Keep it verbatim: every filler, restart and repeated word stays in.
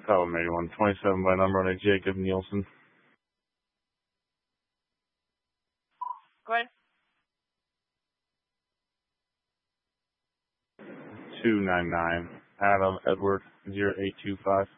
Oh, maybe one twenty-seven by number on a Jacob Nielsen. Go ahead. two nine nine. Adam Edward zero eight two five.